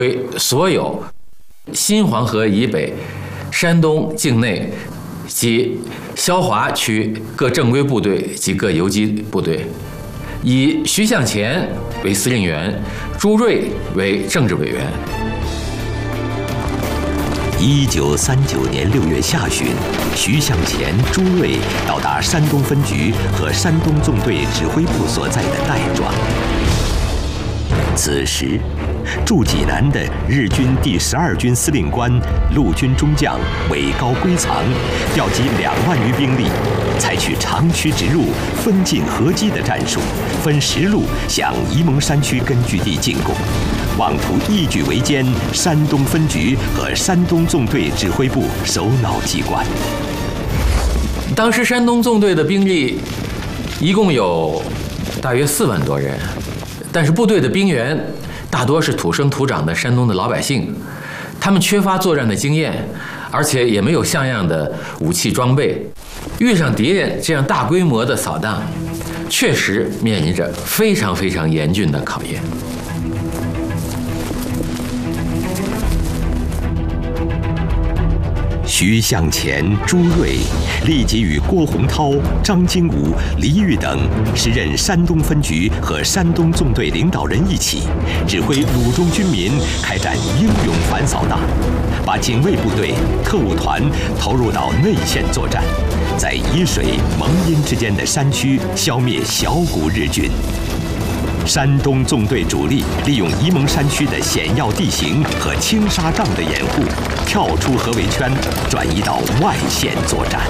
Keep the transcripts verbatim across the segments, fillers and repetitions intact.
为所有新黄河以北、山东境内及萧华区各正规部队及各游击部队，以徐向前为司令员，朱瑞为政治委员。 一九三九年六月下旬，徐向前、朱瑞到达山东分局和山东纵队指挥部所在的岱庄。此时，驻济南的日军第十二军司令官、陆军中将尾高归藏，调集两万余兵力，采取长驱直入、分进合击的战术，分十路向沂蒙山区根据地进攻，妄图一举围歼山东分局和山东纵队指挥部首脑机关。 当时山东纵队的兵力一共有大约四万多人，但是部队的兵员大多是土生土长的山东的老百姓，他们缺乏作战的经验，而且也没有像样的武器装备，遇上敌人这样大规模的扫荡，确实面临着非常非常严峻的考验。 徐向前、朱瑞立即与郭洪涛、张经武、黎玉等时任山东分局和山东纵队领导人一起，指挥鲁中军民开展英勇反扫荡，把警卫部队、特务团投入到内线作战，在沂水、蒙阴之间的山区消灭小股日军。山东纵队主力利用沂蒙山区的险要地形和青纱帐的掩护，跳出合围圈，转移到外线作战。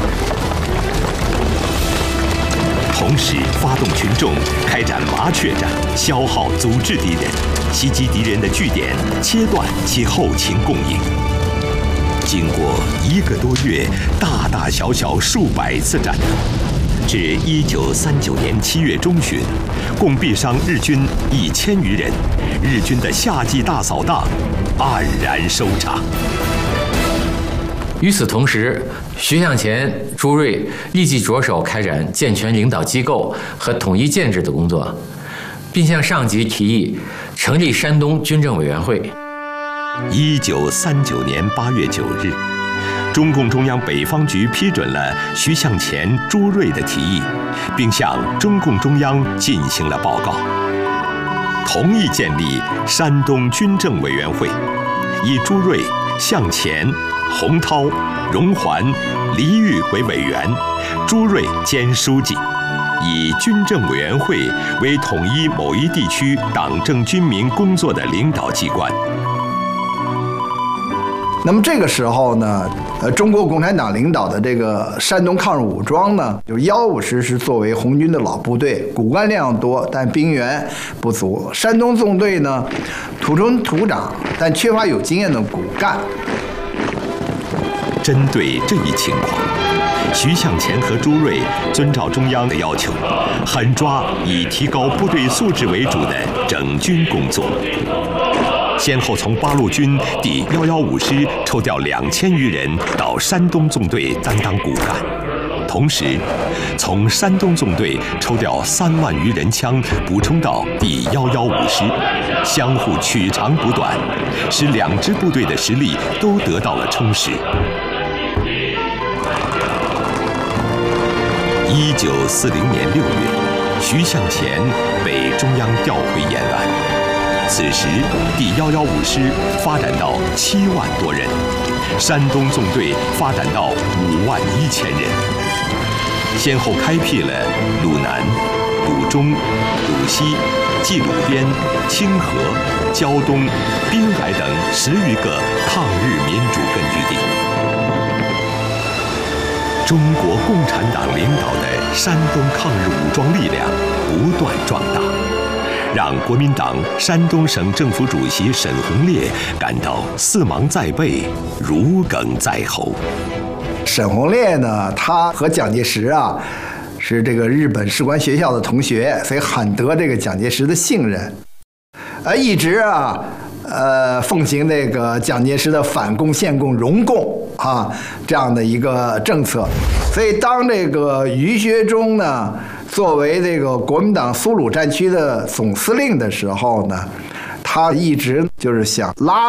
同时，发动群众开展麻雀战，消耗阻滞敌人，袭击敌人的据点，切断其后勤供应。经过一个多月，大大小小数百次战斗，至一九三九年七月中旬，共毙伤日军一千余人，日军的夏季大扫荡黯然收场。 与此同时，徐向前、朱瑞立即着手开展健全领导机构和统一建制的工作，并向上级提议成立山东军政委员会。 一九三九年八月九日，中共中央北方局批准了徐向前、朱瑞的提议，并向中共中央进行了报告，同意建立山东军政委员会，以朱瑞、向前、洪涛、荣桓、黎玉为委员，朱瑞兼书记，以军政委员会为统一某一地区党政军民工作的领导机关。 那么这个时候呢，呃，中国共产党领导的这个山东抗日武装呢，就是幺五师是作为红军的老部队，骨干量多，但兵源不足。山东纵队呢，土生土长，但缺乏有经验的骨干。 针对这一情况，徐向前和朱瑞遵照中央的要求，狠抓以提高部队素质为主的整军工作。先后从八路军第一一五师抽调两千余人到山东纵队担当骨干，同时从山东纵队抽调三万余人枪补充到第一一五师，相互取长补短，使两支部队的实力都得到了充实。一九四零年六月，徐向前被中央调回延安。此时，第一一五师发展到七万多人，山东纵队发展到五万一千人，先后开辟了鲁南、鲁中、鲁西、冀鲁边、清河、胶东、滨海等十余个抗日民主根据地。中国共产党领导的山东抗日武装力量不断壮大，让国民党山东省政府主席沈鸿烈感到四芒在背，如鲠在喉。 沈鸿烈呢，他和蒋介石啊是这个日本士官学校的同学，所以很得这个蒋介石的信任，呃，一直啊，呃，奉行这个蒋介石的反共、限共、容共啊这样的一个政策。所以当这个余学忠呢作为这个国民党苏鲁战区的总司令的时候呢，他一直就是想拉